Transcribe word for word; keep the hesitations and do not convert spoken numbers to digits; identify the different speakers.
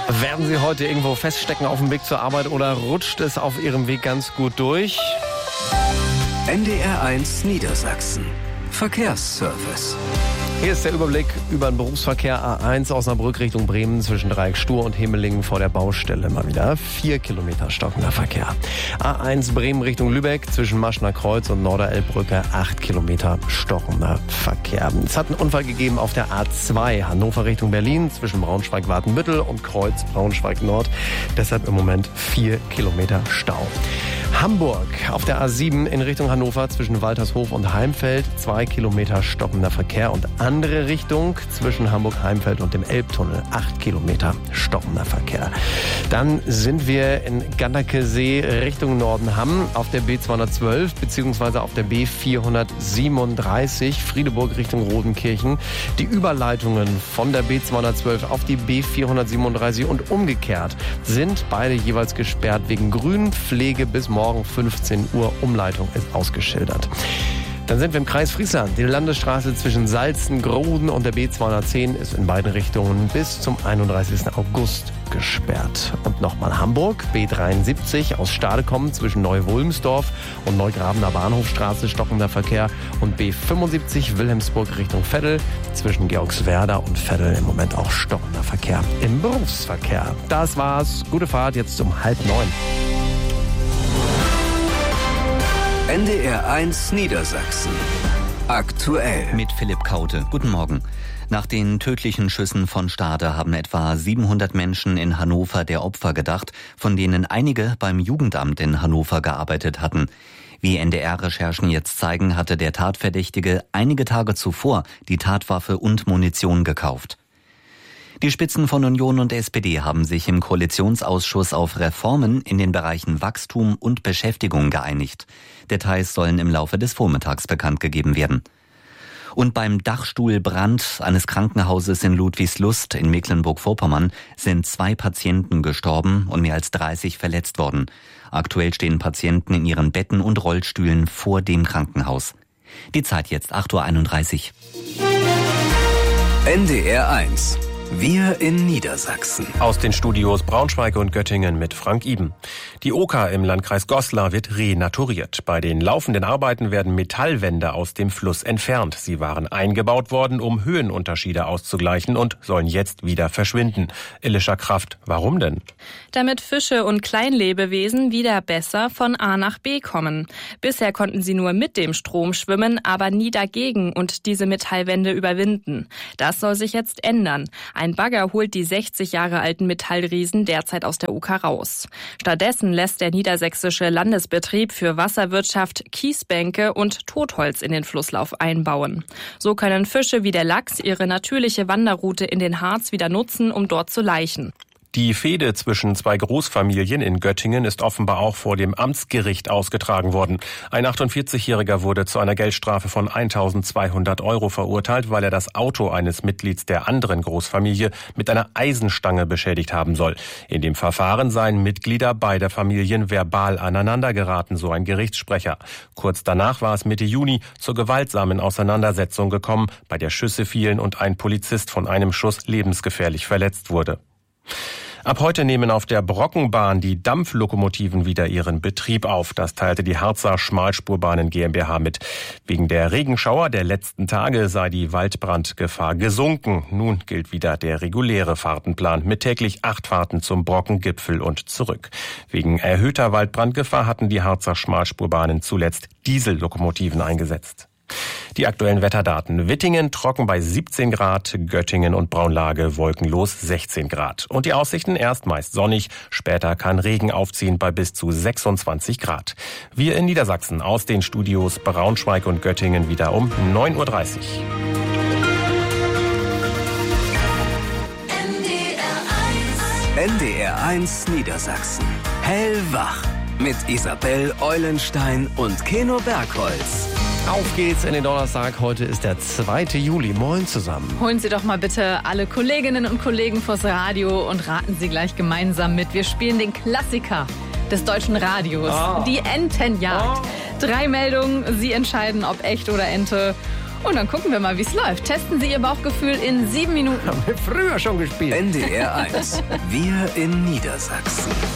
Speaker 1: Werden Sie heute irgendwo feststecken auf dem Weg zur Arbeit oder rutscht es auf Ihrem Weg ganz gut durch?
Speaker 2: N D R eins Niedersachsen. Verkehrsservice.
Speaker 1: Hier ist der Überblick über den Berufsverkehr A eins Osnabrück Richtung Bremen zwischen Dreieck-Stur und Hemelingen vor der Baustelle mal wieder. Vier Kilometer stockender Verkehr. A eins Bremen Richtung Lübeck zwischen Maschner Kreuz und Norderelbbrücke. Acht Kilometer stockender Verkehr. Es hat einen Unfall gegeben auf der A zwei Hannover Richtung Berlin zwischen Braunschweig-Watenbüttel und Kreuz Braunschweig-Nord. Deshalb im Moment vier Kilometer Stau. Hamburg auf der A sieben in Richtung Hannover zwischen Waltershof und Heimfeld. Zwei Kilometer stockender Verkehr und andere Richtung zwischen Hamburg-Heimfeld und dem Elbtunnel. Acht Kilometer stockender Verkehr. Dann sind wir in Ganderkesee Richtung Nordenham auf der B zweihundertzwölf bzw. auf der B vierhundertsiebenunddreißig Friedeburg Richtung Rodenkirchen. Die Überleitungen von der B zweihundertzwölf auf die B vierhundertsiebenunddreißig und umgekehrt sind beide jeweils gesperrt wegen Grünpflege bis morgen fünfzehn Uhr. Umleitung ist ausgeschildert. Dann sind wir im Kreis Friesland. Die Landesstraße zwischen Salzen-Groden und der B zweihundertzehn ist in beiden Richtungen bis zum einunddreißigsten August gesperrt. Und nochmal Hamburg, B dreiundsiebzig aus Stade kommend zwischen Neu-Wulmsdorf und Neugrabener Bahnhofstraße stockender Verkehr und B fünfundsiebzig Wilhelmsburg Richtung Veddel zwischen Georgswerda und Veddel im Moment auch stockender Verkehr im Berufsverkehr. Das war's. Gute Fahrt jetzt um halb neun.
Speaker 2: N D R eins Niedersachsen. Aktuell.
Speaker 3: Mit Philipp Kaute. Guten Morgen. Nach den tödlichen Schüssen von Stade haben etwa siebenhundert Menschen in Hannover der Opfer gedacht, von denen einige beim Jugendamt in Hannover gearbeitet hatten. Wie N D R-Recherchen jetzt zeigen, hatte der Tatverdächtige einige Tage zuvor die Tatwaffe und Munition gekauft. Die Spitzen von Union und S P D haben sich im Koalitionsausschuss auf Reformen in den Bereichen Wachstum und Beschäftigung geeinigt. Details sollen im Laufe des Vormittags bekannt gegeben werden. Und beim Dachstuhlbrand eines Krankenhauses in Ludwigslust in Mecklenburg-Vorpommern sind zwei Patienten gestorben und mehr als dreißig verletzt worden. Aktuell stehen Patienten in ihren Betten und Rollstühlen vor dem Krankenhaus. Die Zeit jetzt acht Uhr einunddreißig.
Speaker 2: N D R eins. Wir in Niedersachsen.
Speaker 1: Aus den Studios Braunschweig und Göttingen mit Frank Iben. Die Oker im Landkreis Goslar wird renaturiert. Bei den laufenden Arbeiten werden Metallwände aus dem Fluss entfernt. Sie waren eingebaut worden, um Höhenunterschiede auszugleichen und sollen jetzt wieder verschwinden. Elisha Kraft, warum denn?
Speaker 4: Damit Fische und Kleinlebewesen wieder besser von A nach B kommen. Bisher konnten sie nur mit dem Strom schwimmen, aber nie dagegen und diese Metallwände überwinden. Das soll sich jetzt ändern. Ein Bagger holt die sechzig Jahre alten Metallriesen derzeit aus der Oker raus. Stattdessen lässt der niedersächsische Landesbetrieb für Wasserwirtschaft Kiesbänke und Totholz in den Flusslauf einbauen. So können Fische wie der Lachs ihre natürliche Wanderroute in den Harz wieder nutzen, um dort zu laichen.
Speaker 1: Die Fehde zwischen zwei Großfamilien in Göttingen ist offenbar auch vor dem Amtsgericht ausgetragen worden. Ein achtundvierzigjähriger wurde zu einer Geldstrafe von eintausendzweihundert Euro verurteilt, weil er das Auto eines Mitglieds der anderen Großfamilie mit einer Eisenstange beschädigt haben soll. In dem Verfahren seien Mitglieder beider Familien verbal aneinandergeraten, so ein Gerichtssprecher. Kurz danach war es Mitte Juni zur gewaltsamen Auseinandersetzung gekommen, bei der Schüsse fielen und ein Polizist von einem Schuss lebensgefährlich verletzt wurde. Ab heute nehmen auf der Brockenbahn die Dampflokomotiven wieder ihren Betrieb auf. Das teilte die Harzer Schmalspurbahnen GmbH mit. Wegen der Regenschauer der letzten Tage sei die Waldbrandgefahr gesunken. Nun gilt wieder der reguläre Fahrtenplan mit täglich acht Fahrten zum Brockengipfel und zurück. Wegen erhöhter Waldbrandgefahr hatten die Harzer Schmalspurbahnen zuletzt Diesellokomotiven eingesetzt. Die aktuellen Wetterdaten. Wittingen trocken bei siebzehn Grad, Göttingen und Braunlage wolkenlos sechzehn Grad. Und die Aussichten erst meist sonnig, später kann Regen aufziehen bei bis zu sechsundzwanzig Grad. Wir in Niedersachsen aus den Studios Braunschweig und Göttingen wieder um neun Uhr dreißig.
Speaker 2: N D R eins Niedersachsen. Hellwach. Mit Isabel Eulenstein und Keno Bergholz.
Speaker 1: Auf geht's in den Donnerstag. Heute ist der zweite Juli. Moin zusammen.
Speaker 5: Holen Sie doch mal bitte alle Kolleginnen und Kollegen vors Radio und raten Sie gleich gemeinsam mit. Wir spielen den Klassiker des deutschen Radios,
Speaker 1: oh.
Speaker 5: die Entenjagd. Oh. Drei Meldungen, Sie entscheiden, ob echt oder Ente. Und dann gucken wir mal, wie es läuft. Testen Sie Ihr Bauchgefühl in sieben Minuten.
Speaker 1: Haben wir früher schon gespielt.
Speaker 2: N D R eins. Wir in Niedersachsen.